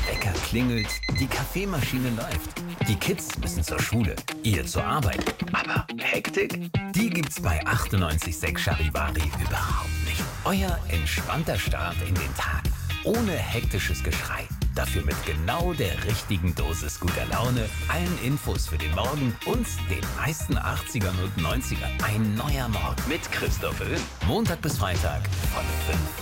Wecker klingelt, die Kaffeemaschine läuft. Die Kids müssen zur Schule, ihr zur Arbeit. Aber Hektik? Die gibt's bei 98,6 Charivari überhaupt nicht. Euer entspannter Start in den Tag. Ohne hektisches Geschrei. Dafür mit genau der richtigen Dosis guter Laune, allen Infos für den Morgen und den meisten 80ern und 90ern. Ein neuer Morgen mit Christoph Öl. Montag bis Freitag von 5